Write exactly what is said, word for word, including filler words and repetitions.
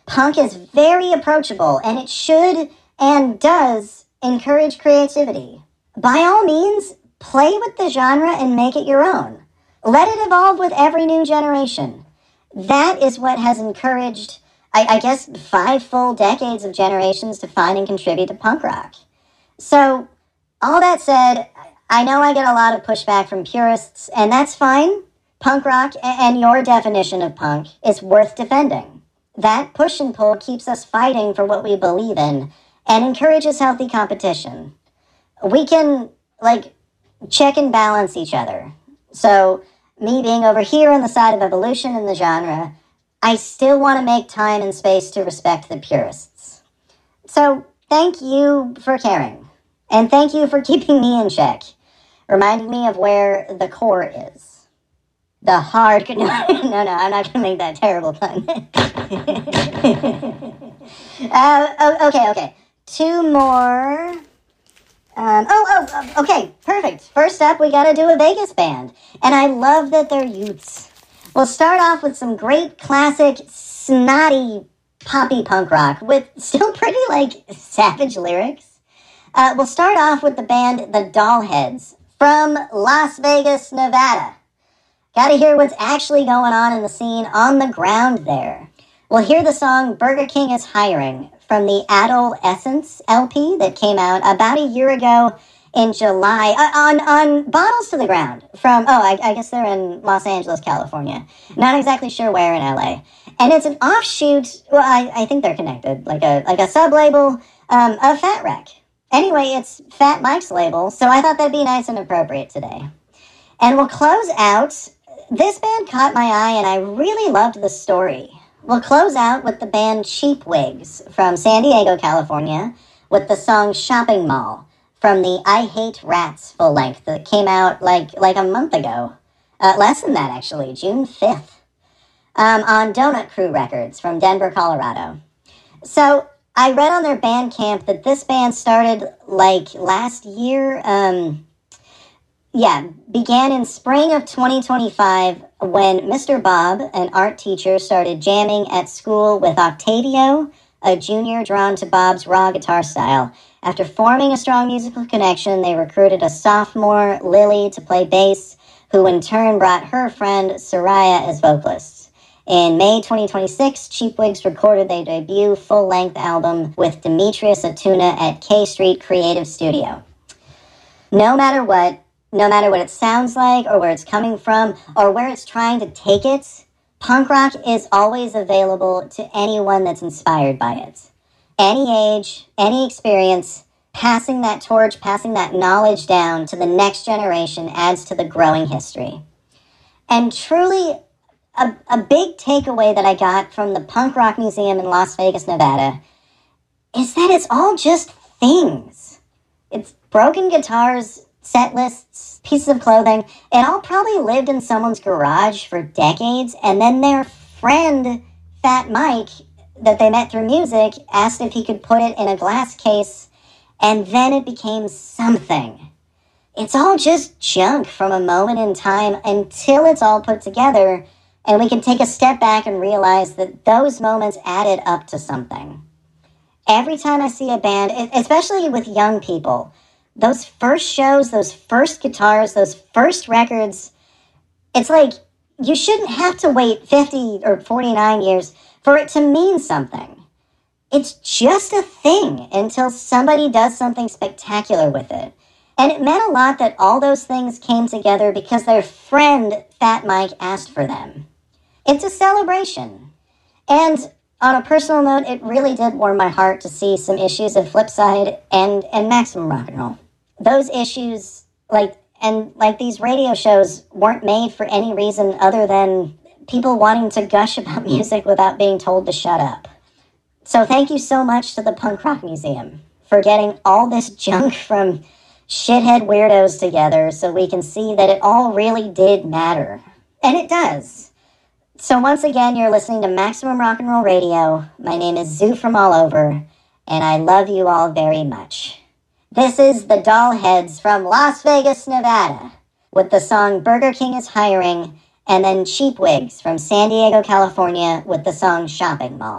Punk is very approachable, and it should and does encourage creativity. By all means, play with the genre and make it your own. Let it evolve with every new generation. That is what has encouraged, I, I guess, five full decades of generations to find and contribute to punk rock. So, all that said, I know I get a lot of pushback from purists, and that's fine. Punk rock and your definition of punk is worth defending. That push and pull keeps us fighting for what we believe in and encourages healthy competition. We can, like, check and balance each other. So, me being over here on the side of evolution in the genre, I still want to make time and space to respect the purists. So, thank you for caring. And thank you for keeping me in check, reminding me of where the core is. The hard... No, no, no, I'm not going to make that terrible pun. uh, okay, okay. Two more... Um, oh, oh, okay, perfect. First up, we gotta do a Vegas band. And I love that they're youths. We'll start off with some great classic, snotty, poppy punk rock with still pretty, like, savage lyrics. Uh, we'll start off with the band The Dollheads from Las Vegas, Nevada. Gotta hear what's actually going on in the scene on the ground there. We'll hear the song Burger King is Hiring from the Adolescence L P that came out about a year ago in July uh, on, on Bottles to the Ground from, oh, I, I guess they're in Los Angeles, California. Not exactly sure where in L A. And it's an offshoot, well, I, I think they're connected, like a like a sub-label um, of Fat Wreck. Anyway, it's Fat Mike's label, so I thought that'd be nice and appropriate today. And we'll close out. This band caught my eye, and I really loved the story. We'll close out with the band Cheap Wigs from San Diego, California, with the song Shopping Mall from the I Hate Rats full length that came out like like a month ago. Uh, less than that, actually, June fifth, um, on Donut Crew Records from Denver, Colorado. So I read on their Bandcamp that this band started like last year. Um, yeah, began in spring of twenty twenty-five when Mister Bob, an art teacher, started jamming at school with Octavio, a junior drawn to Bob's raw guitar style. After forming a strong musical connection, they recruited a sophomore, Lily, to play bass, who in turn brought her friend, Soraya, as vocalists. In May twenty twenty-six, Cheap Wigs recorded their debut full-length album with Demetrius Atuna at K Street Creative Studio. No matter what, no matter what it sounds like, or where it's coming from, or where it's trying to take it, punk rock is always available to anyone that's inspired by it. Any age, any experience, passing that torch, passing that knowledge down to the next generation adds to the growing history. And truly, a, a big takeaway that I got from the Punk Rock Museum in Las Vegas, Nevada, is that it's all just things. It's broken guitars, set lists, pieces of clothing. It all probably lived in someone's garage for decades, and then their friend, Fat Mike, that they met through music, asked if he could put it in a glass case, and then it became something. It's all just junk from a moment in time until it's all put together, and we can take a step back and realize that those moments added up to something. Every time I see a band, especially with young people, those first shows, those first guitars, those first records, it's like you shouldn't have to wait fifty or forty-nine years for it to mean something. It's just a thing until somebody does something spectacular with it. And it meant a lot that all those things came together because their friend, Fat Mike, asked for them. It's a celebration. And on a personal note, it really did warm my heart to see some issues of Flipside and, and Maximum Rock and Roll. Those issues, like, and like these radio shows weren't made for any reason other than people wanting to gush about music without being told to shut up. So thank you so much to the Punk Rock Museum for getting all this junk from shithead weirdos together so we can see that it all really did matter. And it does. So once again, you're listening to Maximum Rock and Roll Radio. My name is Zoo from all over, and I love you all very much. This is the Dollheads from Las Vegas, Nevada, with the song Burger King is Hiring, and then Cheap Wigs from San Diego, California, with the song Shopping Mall.